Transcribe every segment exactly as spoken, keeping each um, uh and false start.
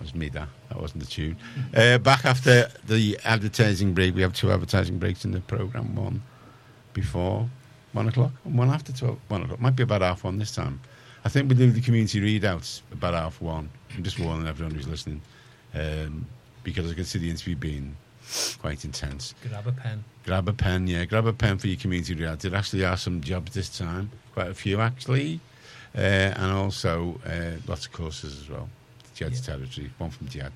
was me, that. That wasn't the tune. Uh, back after the advertising break. We have two advertising breaks in the programme. One before one o'clock and one after twelve. One o'clock. Might be about half one this time. I think we do the community readouts about half one. I'm just warning everyone who's listening. Um, because I can see the interview being quite intense. Grab a pen. Grab a pen, yeah. Grab a pen for your community readout. There actually are some jobs this time. Quite a few, actually. Uh, and also uh, lots of courses as well. Jed's yeah. territory. One from Jed.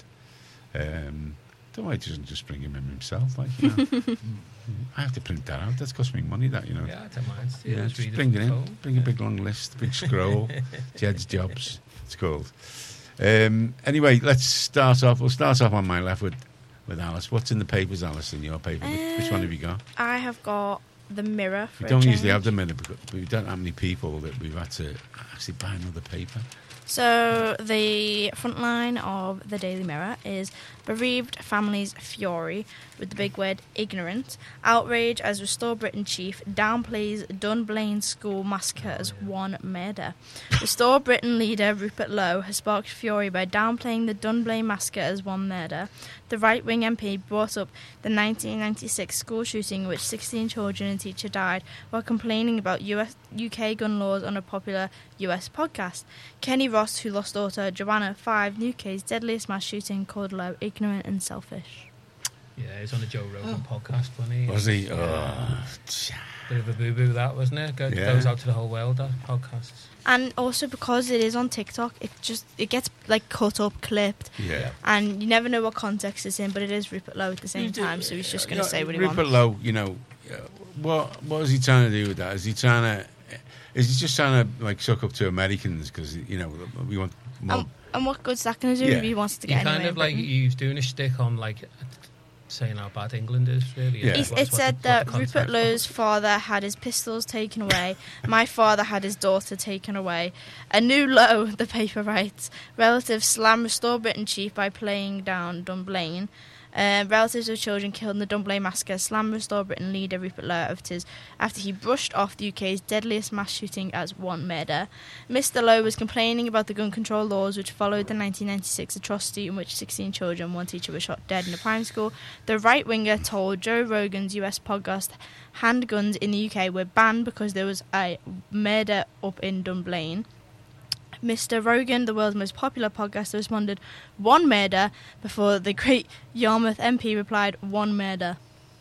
Um, don't know why he doesn't just bring him in himself. Like, you know. I have to print that out. That's cost me money, that, you know. Yeah, I don't mind. Yeah, yeah, just just read bring it it in. phone. Bring yeah. a big long list, big scroll. Jed's jobs, it's called. Um, anyway, let's start off. We'll start off on my left with, with Alice. What's in the papers, Alice, in your paper? Um, Which one have you got? I have got the Mirror. For We a don't change. usually have the Mirror, but we don't have many people that we've had to actually buy another paper. So the front line of the Daily Mirror is bereaved families' fury with the big word ignorant. Outrage as Restore Britain chief downplays Dunblane school massacre as one murder. Restore Britain leader Rupert Lowe has sparked fury by downplaying the Dunblane massacre as one murder. The right-wing M P brought up the nineteen ninety-six school shooting in which sixteen children and a teacher died while complaining about U S, U K gun laws on a popular U S podcast. Kenny Ross, who lost daughter Joanna Five, U K's deadliest mass shooting, called Lowe ignorant and selfish. Yeah, he's on the Joe Rogan oh. podcast, wasn't he? Was he? Yeah. Oh. Bit of a boo-boo, that, wasn't it? Go, Yeah. Goes out to the whole world, that podcast. And also because it is on TikTok, it just it gets like cut up, clipped, Yeah. and you never know what context it's in. But it is Rupert Lowe at the same You do- time, so he's just going you to know, say what he Rupert wants. Lowe, you know, uh, what what is he trying to do with that? Is he trying to? Is he just trying to like suck up to Americans because you know we want more? And, and what good's that going to do Yeah. if he wants to He get kind anywhere of in like, Britain? he's doing a shtick on like saying how bad England is, really. Yeah. He's, What's- it what's said the- that what's the Rupert context? Lowe's father had his pistols taken away. My father had his daughter taken away. A new low, the paper writes. Relatives slam Restore Britain chief by playing down Dunblane. Uh, relatives of children killed in the Dunblane massacre slam Restore Britain leader Rupert Lowe after, his, after he brushed off the U K's deadliest mass shooting as one murder. Mister Lowe was complaining about the gun control laws which followed the nineteen ninety-six atrocity in which sixteen children and one teacher were shot dead in a primary school. The right-winger told Joe Rogan's U S podcast handguns in the U K were banned because there was a murder up in Dunblane. Mister Rogan, the world's most popular podcaster, responded, one murder, before the great Yarmouth M P replied, one murder.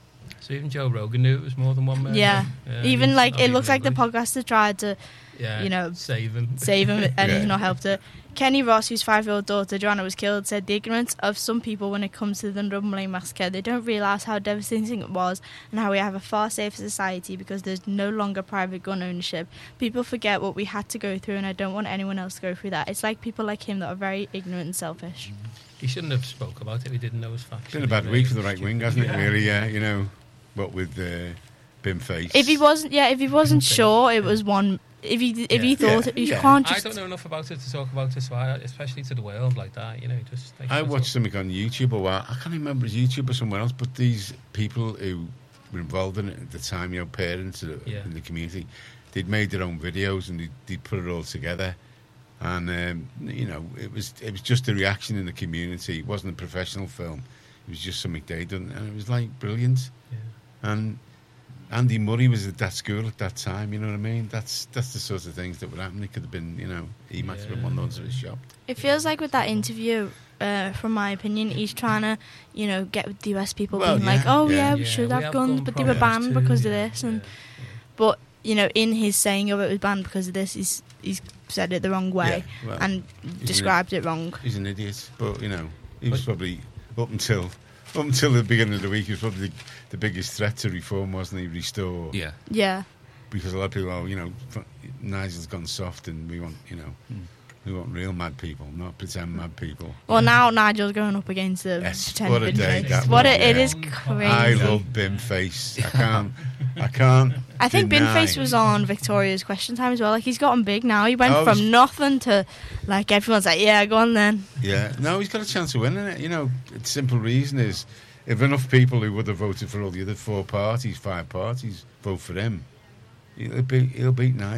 So even Joe Rogan knew it was more than one murder. Yeah. Yeah, Even he's like, not it even looks like the English. podcaster tried to yeah, you know, save him. save him and Yeah. he's not helped her. Kenny Ross, whose five-year-old daughter Joanna was killed, said the ignorance of some people when it comes to the Dunblane massacre. They don't realise how devastating it was and how we have a far safer society because there's no longer private gun ownership. People forget what we had to go through and I don't want anyone else to go through that. It's like people like him that are very ignorant and selfish. He shouldn't have spoke about it. He didn't know his facts. It's been a bad week for the right wing, hasn't it? Yeah. Really, yeah. You know, what with uh, Bim Face. If he wasn't, yeah, if he wasn't Something. sure, it was one. If he if he Yeah. thought Yeah. it, you Yeah. can't I just. don't know enough about it to talk about it, so I, especially to the world like that, you know, just... Like, I shut watched up. something on YouTube a while. I can't remember if it was YouTube or somewhere else, but these people who were involved in it at the time, you know, parents uh, Yeah. in the community, they'd made their own videos and they'd, they'd put it all together. And, um, you know, it was it was just a reaction in the community. It wasn't a professional film. It was just something they'd done. And it was, like, brilliant. Yeah. And Andy Murray was at that school at that time, you know what I mean? That's that's the sort of things that would happen. It could have been, you know, he might have been one of those that was shot. It feels like with that interview, uh, from my opinion, he's trying to, you know, get with the U S people Well, being like, yeah, oh yeah. yeah, we Yeah, should we have have guns, gun but they were problems banned too, because yeah, of this, and yeah. but you know, in his saying of it was banned because of this, he's he's said it the wrong way Yeah, well, and described it wrong. He's an idiot, but, you know, he was But- probably, up until up until the beginning of the week, he was probably the, the biggest threat to reform, wasn't he? Restore. Yeah. Yeah, Because a lot of people, oh, you know, f- Nigel's gone soft and we want, you know, Mm. we want real mad people, not pretend mad people. well now Nigel's going up against the Yes, pretend what a bin day face. that What was, a, it yeah. is crazy. I love Bim Face. I can't, I can't. I think deny. Binface was on Victoria's Question Time as well. Like, he's gotten big now. He went Oh, from he's- nothing to, like, everyone's like, yeah, go on then. Yeah, no, he's got a chance of winning it. You know, the simple reason is if enough people who would have voted for all the other four parties, five parties, vote for him, he'll beat, he'll beat Nigel.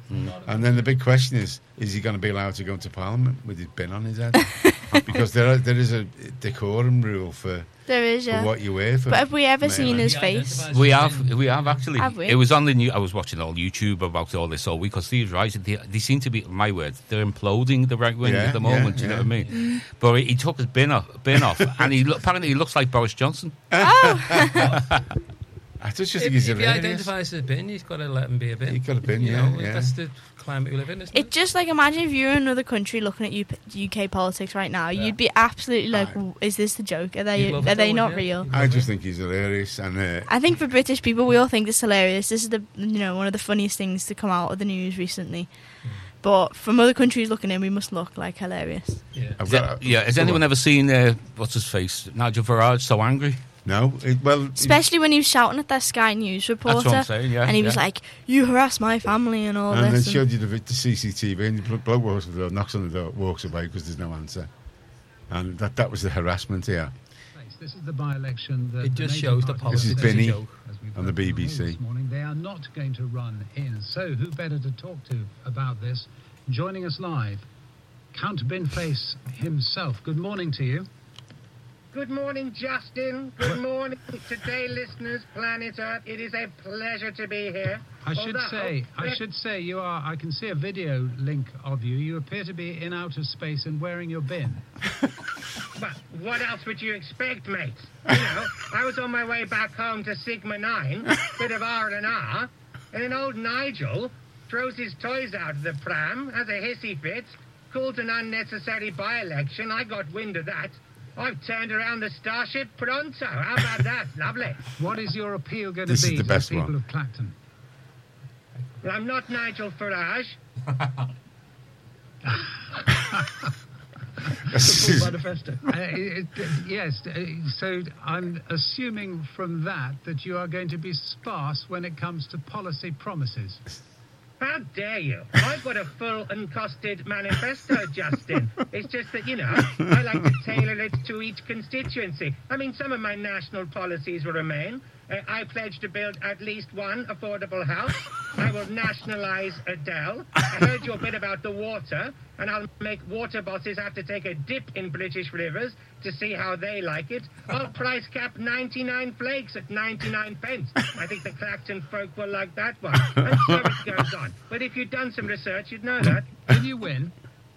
And then the big question is: is he going to be allowed to go into Parliament with his bin on his head? Because there are, there is a decorum rule for, There is, for yeah. what you wear. For But have we ever male. seen his He face? identifies We as have, in- we have actually. Have we? It was on the new. I was watching all YouTube about all this all week because Steve's right. They, they seem to be, my words, they're imploding the right wing Yeah, at the yeah, moment. You know yeah. what I mean? But he, he took his bin off, bin off, and he lo- apparently he looks like Boris Johnson. I just If, think he's if he hilarious. identifies as a bin, he's got to let him be a bin. He got a bin, You yeah, know, yeah. That's the climate we live in, isn't it? It just like imagine if you're in another country looking at U- U K politics right now, Yeah. you'd be absolutely like, Aye. "W- "Is this a joke? Are You'd they love are it they though, not wouldn't you? real?" You'd I love just it. think he's hilarious, and uh, I think for British people, we all think this is hilarious. This is the you know one of the funniest things to come out of the news recently. But from other countries looking in, we must look like hilarious. Yeah. I've Is got. that- yeah, has go anyone on. ever seen uh, what's his face, Nigel Farage, so angry? No, it, well, Especially when he was shouting at that Sky News reporter, That's what I'm saying. Yeah, and he was yeah. like, "You harass my family and all and then this." and- showed you the, the C C T V, and the bloke walks to the door, knocks on the door, walks away because there's no answer, and that that was the harassment here. This is the by-election. That It the just major shows the parties This is politics is a Binny joke. as we've on the heard B from B all C. This morning, they are not going to run in. So who better to talk to about this? Joining us live, Count Binface himself. Good morning to you. Good morning, Justin. Good morning, today listeners, Planet Earth. It is a pleasure to be here. I should Although- say, I should say, you are. I can see a video link of you. You appear to be in outer space and wearing your bin. But what else would you expect, mate? You know, I was on my way back home to Sigma nine, bit of R and R, and then old Nigel throws his toys out of the pram, has a hissy fit, calls an unnecessary by-election. I got wind of that. I've turned around the Starship pronto. How about that? Lovely. What is your appeal going to This is be the to best the people one. of Clacton? Well, I'm not Nigel Farage. Full manifesto. Uh, it- it- yes. uh, So I'm assuming from that that you are going to be sparse when it comes to policy promises. How dare you? I've got a full uncosted manifesto, Justin. It's just that, you know, I like to tailor it to each constituency. I mean, some of my national policies will remain. Uh, I pledge to build at least one affordable house. I will nationalise Adele. I heard you a bit about the water, and I'll make water bosses have to take a dip in British rivers to see how they like it. I'll price cap ninety-nine flakes at ninety-nine pence. I think the Clacton folk will like that one. And so it goes on. But if you'd done some research, you'd know that. Will you win?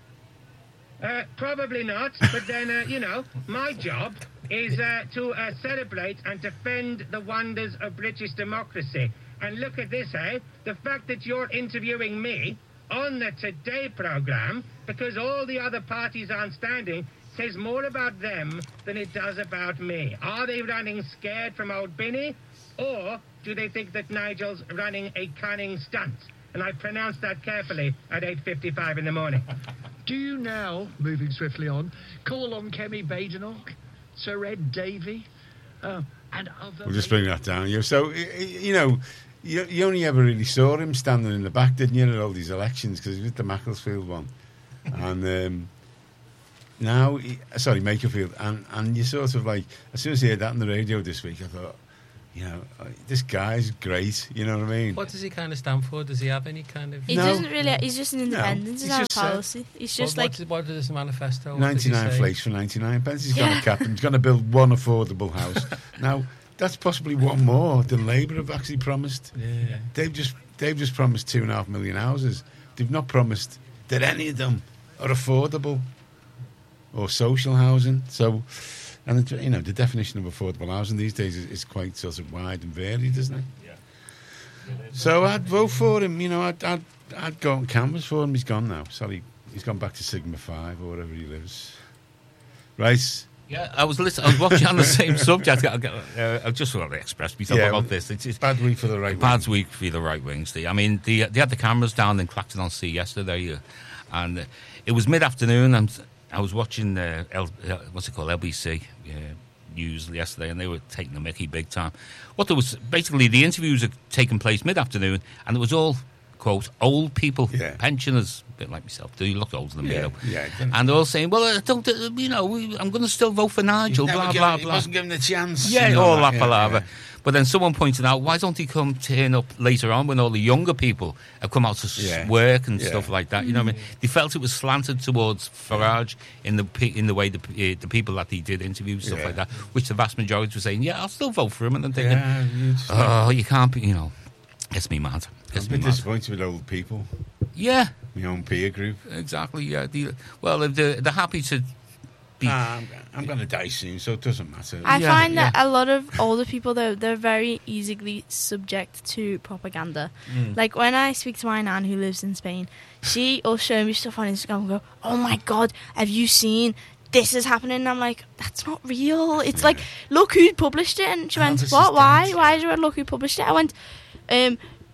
Uh, probably not, but then, uh, you know, my job is uh, to uh, celebrate and defend the wonders of British democracy. And look at this, eh? The fact that you're interviewing me on the Today programme, because all the other parties aren't standing, says more about them than it does about me. Are they running scared from old Binny, or do they think that Nigel's running a cunning stunt? And I pronounced that carefully at eight fifty-five in the morning. Do you now, moving swiftly on, call on Kemi Badenoch, Sir Ed Davey, uh, and other... We'll just bring that down. You so y- y- you know, you, you only ever really saw him standing in the back, didn't you, at all these elections because he was at the Macclesfield one, and um, now, he, sorry, Makerfield, and and you sort of like as soon as you heard that on the radio this week, I thought, you know, uh, this guy's great. You know what I mean? What does he kind of stand for? Does he have any kind of... He No. doesn't really. He's just an independent. he's He's not just, a uh, policy. He's What, just like. what, what does this manifesto... what does he ninety-nine say? flakes for ninety-nine pence. He's Yeah. going to cap him. He's going to build one affordable house. Now, that's possibly one more than Labour have actually promised. Yeah. They've just they've just promised two and a half million houses. They've not promised that any of them are affordable or social housing. So, and it, you know, the definition of affordable housing these days is, is quite sort of wide and varied, isn't it? Yeah. So I'd vote for him. You know, I'd I'd, I'd go on canvas for him. He's gone now. Sorry, he's gone back to Sigma Five or wherever he lives. Right. Yeah, I was listening. I was watching on the same subject. I, uh, I just want to express myself Yeah, about well, this. It's, it's Bad week for the right. bad wing. week for the right wings. I mean, the, they had the cameras down in Clacton on Sea yesterday, uh, and uh, it was mid-afternoon, and I was watching uh, L, uh, what's it called, L B C uh, News yesterday, and they were taking the mickey big time. What there was basically the interviews had taken place mid-afternoon, and it was all quote old people, Yeah. pensioners, a bit like myself. Do you look older than me? Yeah, though? yeah. And they're all saying, "Well, I don't, uh, you know, we, I'm going to still vote for Nigel." Never Blah given- blah he blah. wasn't given the chance. Yeah, you know all that, that yeah, palaver. yeah. But then someone pointed out, why don't he come turn up later on when all the younger people have come out to s- Yeah. work and Yeah. stuff like that? You know what I mean? They felt it was slanted towards Farage in the pe- in the way the p- uh, the people that he did interview, stuff Yeah. like that, which the vast majority were saying, yeah, I'll still vote for him. And then thinking, Yeah, you just- oh, you can't be, you know, gets me mad. I'm Gets a me bit mad. disappointed with old people. Yeah, My own peer group. exactly. Yeah. The, well, if they're, they're happy to be. Ah, I'm, I'm going to die soon, so it doesn't matter. I Yeah, find that yeah. a lot of older people, though, they're very easily subject to propaganda. Mm. Like, when I speak to my nan who lives in Spain, she will show me stuff on Instagram and go, oh my God, have you seen this is happening? And I'm like, that's not real. It's Yeah. like, look who published it. And she Oh, went, this what? is Why? dead. Why did you look who published it? I went, um,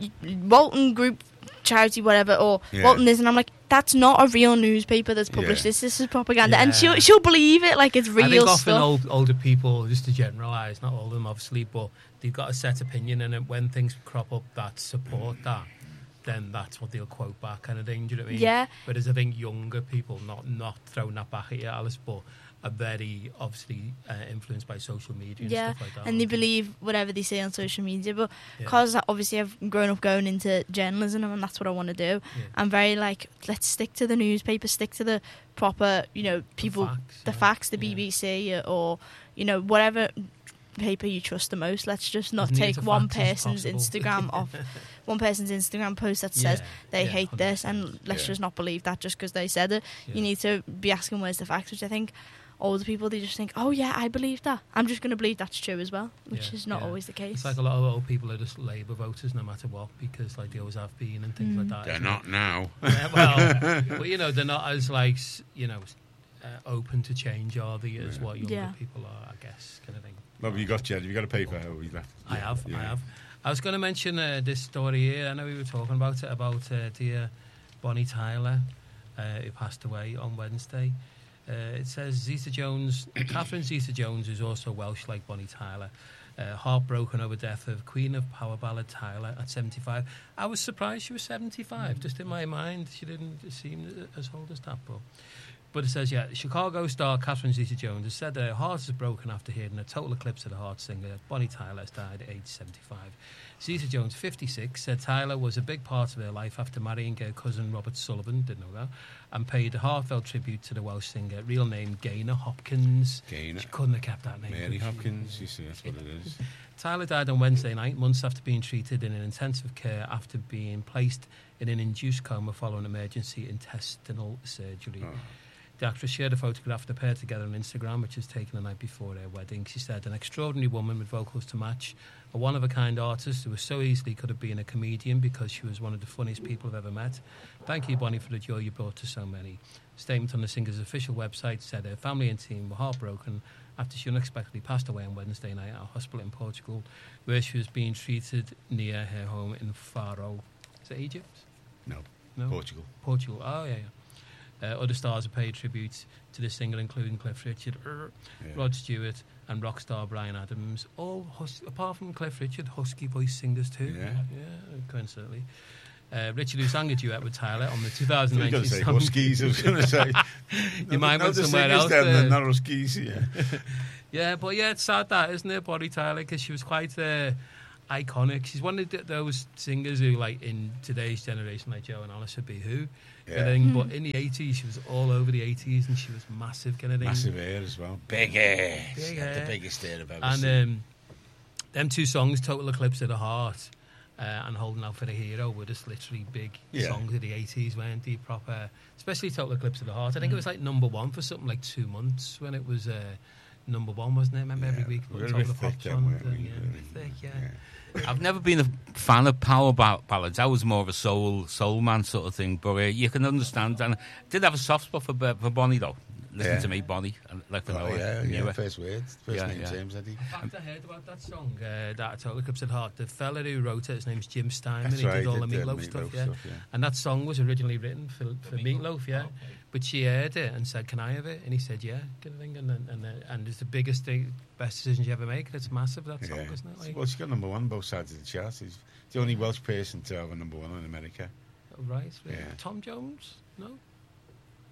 Walton Group charity, whatever, or Yeah. Walton this. And I'm like, that's not a real newspaper that's published Yeah. this. This is propaganda. And Yeah. she'll, she'll believe it like it's real I think often stuff. old, older people, just to generalise, not all of them obviously, but they've got a set opinion, and then when things crop up that support that, then that's what they'll quote back, kind of thing. Do you know what I mean? Yeah. Whereas I think younger people, not not throwing that back at you, Alice, but are very obviously uh, influenced by social media and Yeah, stuff like that. and they believe whatever they say on social media. But Yeah. because obviously I've grown up going into journalism and that's what I want to do, Yeah. I'm very like, let's stick to the newspaper, stick to the proper, you know, people, facts, the yeah. facts, the Yeah. B B C or, you know, whatever paper you trust the most. Let's just not As near take to one facts as person's possible. Instagram off, one person's Instagram post that says Yeah, they yeah, hate this, and one hundred percent. let's Yeah. just not believe that just because they said it. Yeah. You need to be asking where's the facts, which I think older people, they just think, oh yeah, I believe that. I'm just going to believe that's true as well, which Yeah, is not yeah. always the case. It's like a lot of old people are just Labour voters no matter what, because like they always have been and things Mm. like that. They're isn't it? not now. Yeah, well, well, you know, they're not as like s- you know uh, open to change, are they, as Yeah. what younger Yeah. people are, I guess, kind of thing. What have you got, Jed? Have you got a paper? Have you left? I have, Yeah. I have. I was going to mention uh, this story here. I know we were talking about it, about uh, dear Bonnie Tyler, uh, who passed away on Wednesday. Uh, it says Zeta Jones, Catherine Zeta-Jones, who's also Welsh like Bonnie Tyler, uh, heartbroken over death of Queen of Power Ballad Tyler at seventy-five. I was surprised she was seventy-five. Just in my mind, she didn't seem as old as that. But, but it says, yeah, Chicago star Catherine Zeta-Jones has said that her heart is broken after hearing a total eclipse of the heart singer Bonnie Tyler has died at age seventy-five. Zeta-Jones, fifty-six, said Tyler was a big part of her life after marrying her cousin Robert Sullivan, didn't know that, and paid a heartfelt tribute to the Welsh singer, real name Gaynor Hopkins. Gaynor. She couldn't have kept that name. Mary could she? Hopkins, you see, that's what it is. Tyler died on Wednesday night, months after being treated in an intensive care after being placed in an induced coma following emergency intestinal surgery. Oh. The actress shared a photograph of the pair together on Instagram, which was taken the night before their wedding. She said, an extraordinary woman with vocals to match, a one-of-a-kind artist who was so easily could have been a comedian because she was one of the funniest people I've ever met. Thank you, Bonnie, for the joy you brought to so many. A statement on the singer's official website said her family and team were heartbroken after she unexpectedly passed away on Wednesday night at a hospital in Portugal, where she was being treated near her home in Faro. Is it Egypt? No, No? Portugal. Portugal. Oh, yeah, yeah. Uh, other stars have paid tribute to the singer, including Cliff Richard, er, Yeah. Rod Stewart, and rock star Brian Adams. All, hus- apart from Cliff Richard, husky voice singers too. Yeah. yeah, coincidentally. Uh, Richard, who sang a duet with Tyler on the two thousand You've got nineteen to say song- Huskies, I was going to say. You might No, went the somewhere singers else. them, uh, they're not Huskies, yeah. Yeah, but yeah, it's sad that, isn't it, Bonnie Tyler? Because she was quite uh, iconic. She's one of th- those singers who, like, in today's generation, like Joe and Alice would be who. Yeah. Kind of thing. But in the eighties, she was all over the eighties, and she was massive, kind of thing. Massive hair as well. Big hair. Big She's got hair. the biggest hair I've ever And seen. um, them two songs, Total Eclipse of the Heart uh, and Holding Out for the Hero, were just literally big Yeah. songs of the eighties, weren't they? Proper, especially Total Eclipse of the Heart. I think Mm. it was like number one for something like two months when it was uh, number one, wasn't it? Remember every Yeah, week we're putting a bit Top of the thick Pops then, on. weren't uh, we? yeah, a bit Really? thick, yeah. Yeah. I've never been a fan of power ba- ballads. I was more of a soul soul man sort of thing. But uh, you can understand. And I did have a soft spot for Bo- for Bonnie though. Listen Yeah. to me, Bonnie. And let them know Oh, I yeah, knew yeah. her. First words. First Yeah, name, yeah. James Eddie. In fact, I heard about that song, uh, that Total Eclipse of the Heart. The fella who wrote it, his name's Jim Steinman. That's he right, did all did the the Meatloaf, Meatloaf stuff, yeah. stuff, yeah. And that song was originally written for, for Meatloaf, yeah. But she heard it and said, "Can I have it?" And he said, "Yeah." Kind of thing. And then, and then, and it's the biggest thing, best decision you ever make. It's massive, that song, Yeah. isn't it? Like, Well, she got number one on both sides of the chart. She's the only Welsh person to have a number one in America. right. Yeah. Tom Jones? No.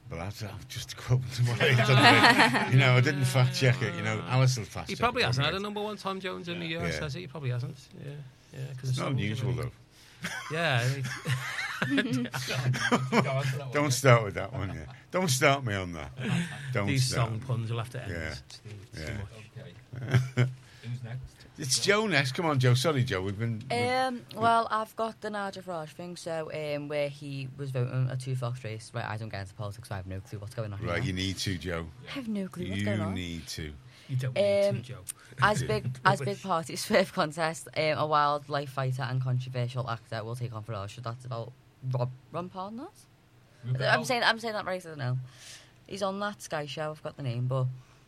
But I've, I've just quoted what I done. You know, I didn't fact check it. You know, Alice will fact He check probably it, hasn't right? had a number one Tom Jones in the U S, Yeah. has he? He probably hasn't. Yeah, yeah. Cause It's the not songs are unusual, really- though. Yeah. Don't start with that one, yeah. Don't start me on that. Don't These start. song puns will have to end. Yeah. Steve. It's Yeah. too much. Okay. Who's next? It's Joe next. Come on, Joe. Sorry, Joe. We've been... Um, well, I've got the Nigel Farage thing, so um, where he was voting a two-fox race. Right, I don't get into politics, so I have no clue what's going on. Right, here. you need to, Joe. I have no clue what's You going on. need to. You don't need Um, to, Joe. As big as big parties for the contest, um, a wildlife fighter and controversial actor will take on Farage. So that's about Rob Ron Partners. I'm saying I'm saying that right. I don't know. He's on that Sky show. I've got the name, but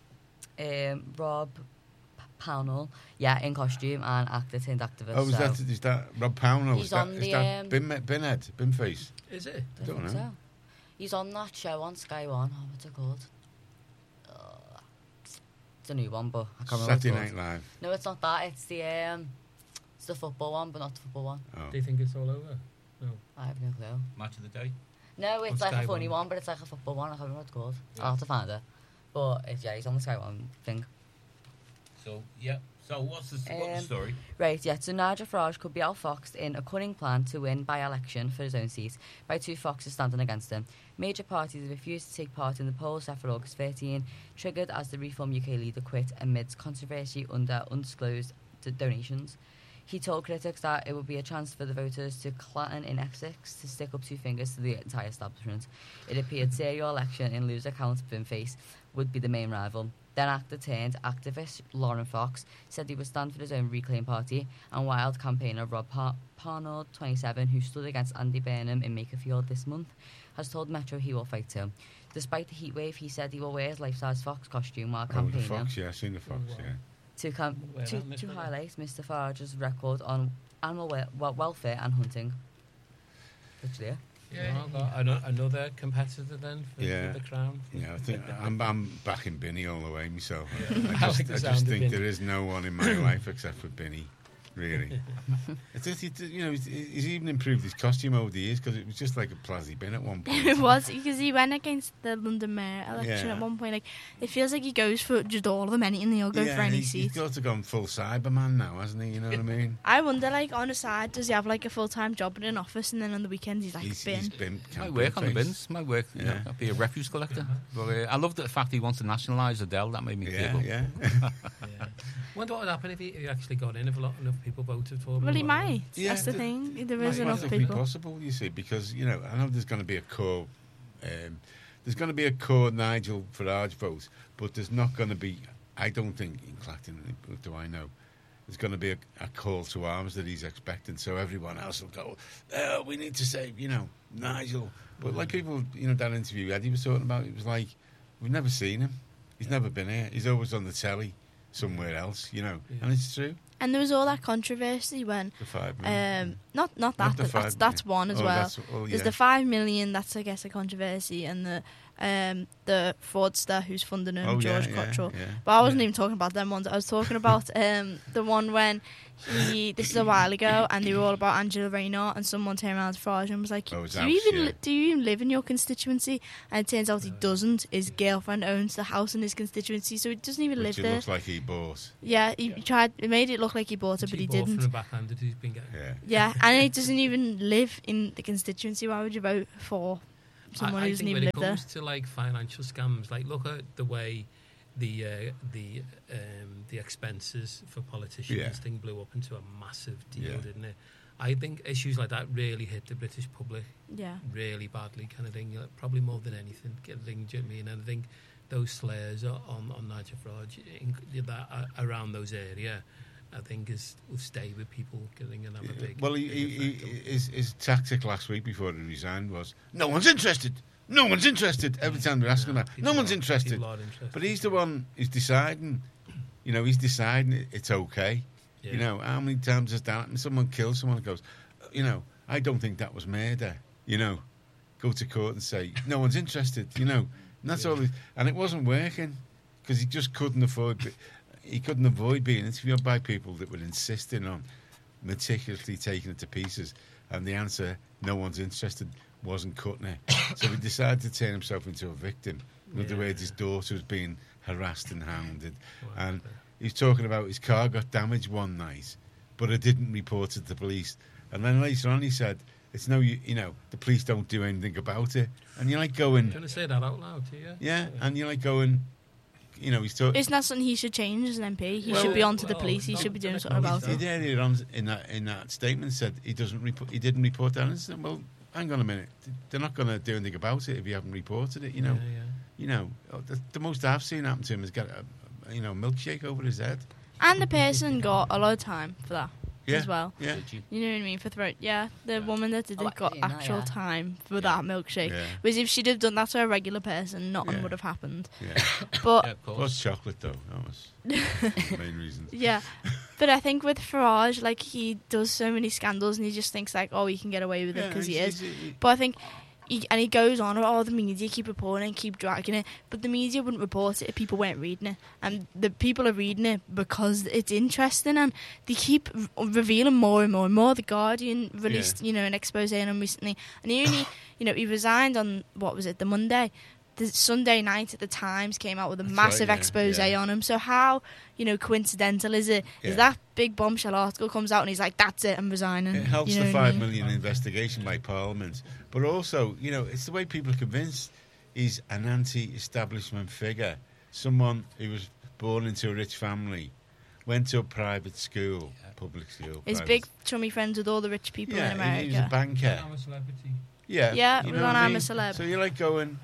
um, Rob P- Pownell, yeah, in costume and actor turned activist. Oh, is so that, is that Rob Pownell? He's Is that, on is the, that um, Bin, Binhead? Binface? Is it? I don't think know. so. He's on that show on Sky One. Oh, what's it called? Uh, it's a new one, but I can't remember. what it's Saturday called. Night Live. No, it's not that. It's the um, it's the football one, but not the football one. Oh. Do you think it's all over? No. I have no clue. Match of the day. No, it's On like Sky a funny One. one, but it's like a football one. I can't remember what it's called. Yeah. I'll have to find it. But it's, yeah, he's on the Sky One thing. So, yeah. So, what's the, what's the Um, story? Right, yeah, so Nigel Farage could be outfoxed in a cunning plan to win by-election for his own seat by two foxes standing against him. Major parties have refused to take part in the polls set for August thirteenth, triggered as the Reform U K leader quit amidst controversy under undisclosed d- donations. He told critics that it would be a chance for the voters to clatten in Essex to stick up two fingers to the entire establishment. It appeared serial election in loser count Binface would be the main rival. Then actor turned activist Lauren Fox said he would stand for his own Reclaim Party, and wild campaigner Rob Par- Parnell, twenty-seven, who stood against Andy Burnham in Makerfield this month, has told Metro he will fight too. Despite the heatwave, he said he will wear his life-size fox costume while Oh, the campaigning Fox, yeah. I've seen the Fox, Wow. yeah. to, com- Where to, on this to one? highlight Mister Farage's record on animal we- wel- welfare and hunting. Literally, yeah. Yeah. Oh, got ano- another competitor then for, Yeah. for the crown. Yeah, I think I'm, I'm back in Binny all the way myself. Yeah. I I just, like the I sound just of think Binny. there is no one in my life except for Binny, really. It's, it's, it's, you know, he's, he's even improved his costume over the years because it was just like a Plazzy bin at one point. It was because he went against the London Mayor election Yeah. at one point. Like it feels like he goes for just all of them, anything. He'll go yeah, for any he's, he's seat. got to gone full Cyberman now, hasn't he? You know what I mean? I wonder, like on the side, does he have like a full time job in an office, and then on the weekends he's like he's, bin? he's been Might work on the face. bins. Might work. Yeah. Yeah. I'll be a refuse collector. But uh, I love the fact he wants to nationalise Adele. That made me Yeah, giggle. yeah. Yeah. Wonder what would happen if he, if he actually got in, if a lot enough people voted for him. Well, he or- might. Yeah, That's the the- thing. There Might is enough well be people. possible, you see, because you know I know there's going to be a core, um, there's going to be a core Nigel Farage vote, but there's not going to be. I don't think in Clacton, do I know? There's going to be a, a call to arms that he's expecting, so everyone else will go. Oh, we need to save, you know, Nigel. But like people, you know, that interview Eddie was talking about, it was like we've never seen him. He's never been here. He's always on the telly somewhere else, you know, Yeah. and it's true. And there was all that controversy when, The five million. um, not not that, Not the but that's five that's million. one as Oh, well. that's- oh, There's yeah. the five million. That's I guess a controversy, and the um the fraudster who's funding him, Oh, yeah, George yeah, Cottrell. yeah. But I wasn't Yeah. even talking about them ones. I was talking about um the one when he. This is a while ago, and they were all about Angela Rayner, and someone turned around to Farage and was like, Oh, his "Do house, you even yeah. li- do you even live in your constituency?" And it turns out he doesn't. His girlfriend owns the house in his constituency, so he doesn't even Which live it there. looks like he bought. Yeah, he tried. It made it look like he bought it, but he bought From didn't. the backhanded who's been getting. Yeah. Yeah, and he doesn't even live in the constituency. Why would you vote for someone I, I who doesn't think even when live it there? comes to like financial scams, like look at the way the uh, the um, the expenses for politicians Yeah. thing blew up into a massive deal, Yeah. didn't it? I think issues like that really hit the British public Yeah, really badly, kind of thing. You know, probably more than anything, kind of thing. Do you know what I mean? And I think those slurs on on, on Nigel Farage in, that uh, around those area, I think is will stay with people, kind of thing, and have a big. Well, he, big he, he, effect on- his, his tactic last week before he resigned was, no one's interested. No one's interested. Every time they're asking No, about, people no one's are- interested. people are interested. But he's the one who's deciding, you know, he's deciding it- it's okay. Yeah. You know, how many times has that happened? Someone kills someone and goes, you know, I don't think that was murder. You know, go to court and say, no one's interested, you know. And that's Yeah. all. He, and it wasn't working because he just couldn't afford, he couldn't avoid being interviewed by people that were insisting on meticulously taking it to pieces. And the answer, no one's interested, wasn't cutting it. So he decided to turn himself into a victim. In other Yeah. words, his daughter was being harassed and hounded. Wow. And he's talking about his car got damaged one night, but it didn't report it to the police. And then later on he said, it's no, you, you know, the police don't do anything about it. And you're like going, Do you want to say that out loud to you? yeah, and you're like going, you know, he's talking. Isn't that something he should change as an M P? He Well, should be on to the well, police. He don't- should be doing don't something about acknowledge it. He did earlier on in that in that statement said he doesn't report. He didn't report that incident. Well, hang on a minute. They're not going to do anything about it if you haven't reported it. You know. Yeah, yeah. You know. The, the most I've seen happen to him is get a, you know, milkshake over his head. And the person got a lot of time for that Yeah. as well. Yeah. Did you? You know what I mean? For throat, yeah. The woman that did Oh, it got I've seen that, actual yeah. time for that milkshake. Yeah. Whereas if she'd have done that to a regular person, nothing Yeah. would have happened. Yeah. But Yeah, of course. Was chocolate though? That was the main reason. yeah, but I think with Farage, like he does so many scandals, and he just thinks like, oh, he can get away with it Yeah, because he he's- is. he's- he- But I think, he, and he goes on, oh, the media keep reporting, keep dragging it, but the media wouldn't report it if people weren't reading it, and the people are reading it because it's interesting, and they keep r- revealing more and more and more. The Guardian released, you know, an expose on him recently, and he only, you know, he resigned on what was it, the Monday. The Sunday night at the Times came out with a That's massive right, yeah, expose yeah. on him. So how, you know, coincidental is it? Yeah. Is that big bombshell article comes out and he's like, "That's it, I'm resigning." It helps you know the what I five mean? million investigation by Parliament, but also, you know, it's the way people are convinced he's an anti-establishment figure, someone who was born into a rich family, went to a private school, public school. He's private- big chummy friends with all the rich people yeah, in he- America. he was a banker. I'm a celebrity. Yeah, Yeah, you we're know on what I I'm a mean? Celeb. So you're like going,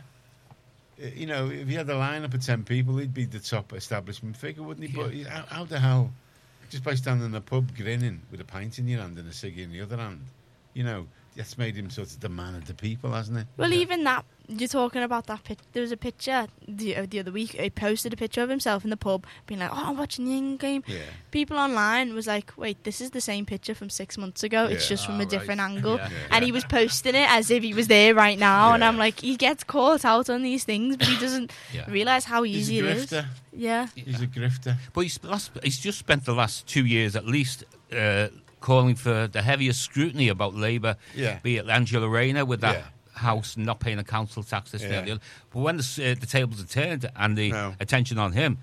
uh, you know, if he had a lineup of ten people, he'd be the top establishment figure, wouldn't he? But how, how the hell, just by standing in a pub grinning with a pint in your hand and a ciggy in the other hand, you know, that's made him sort of the man of the people, hasn't it? Well, Yeah. even that, you're talking about that pic. There was a picture the, uh, the other week. He posted a picture of himself in the pub, being like, "Oh, I'm watching the England game." Yeah. People online was like, "Wait, this is the same picture from six months ago. It's Yeah. just from Ah, a right. different angle." Yeah. Yeah. And he was posting it as if he was there right now. And Yeah. I'm like, he gets caught out on these things, but he doesn't Yeah. realize how He's easy a it is. grifter. Yeah. He's a grifter. But he's, last, he's just spent the last two years at least uh, calling for the heaviest scrutiny about Labour, Yeah. be it Angela Rayner with that Yeah. house not paying a council tax, this, that, Yeah. and the other. But when the, uh, the tables are turned and the No. attention on him,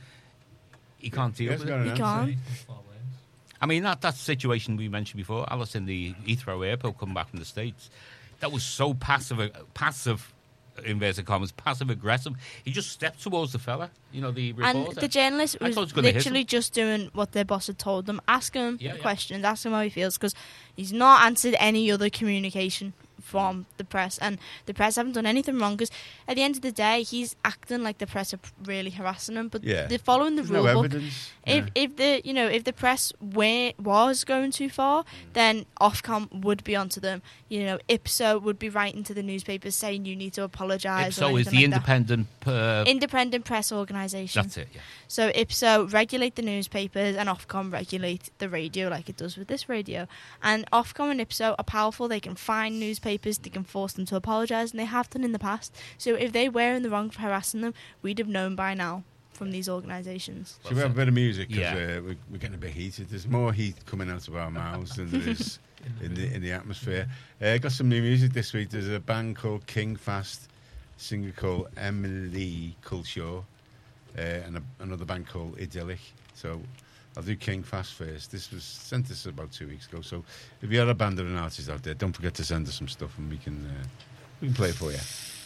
he can't He deal hasn't with got it. an He answer. can't. Far worse. I mean, that, that situation we mentioned before, Alice in the Heathrow airport come back from the States, that was so passive, uh, passive, inverted commas, passive aggressive. He just stepped towards the fella, you know, the reporter. And the journalist I was thought it was gonna hit literally him. just doing what their boss had told them, asking him Yeah, yeah. questions, asking him how he feels, because he's not answered any other communication from the press, and the press haven't done anything wrong, because at the end of the day, he's acting like the press are really harassing him, but Yeah. they're following the There's rule no book. evidence. If Yeah. if the you know if the press were, was going too far, then Ofcom would be onto them. You know, Ipso would be writing to the newspapers saying you need to apologise. Ipso or is anything the like that. independent... Uh, Independent press organisation. that's it, yeah. So Ipso regulate the newspapers and Ofcom regulate the radio like it does with this radio. And Ofcom and Ipso are powerful. They can fine newspapers, they can force them to apologise, and they have done in the past. So if they were in the wrong for harassing them, we'd have known by now from these organisations. Should we have a bit of music? Because Yeah. uh, we're, we're getting a bit heated. There's more heat coming out of our mouths than there is in the in the atmosphere. Uh, got some new music this week. There's a band called King Fast, a singer called Emily Culshaw, uh, and a, another band called Idyllic. So I'll do King Fast first. This was sent us about two weeks ago. So if you are a band or an artist out there, don't forget to send us some stuff and we can uh, we can play it for you.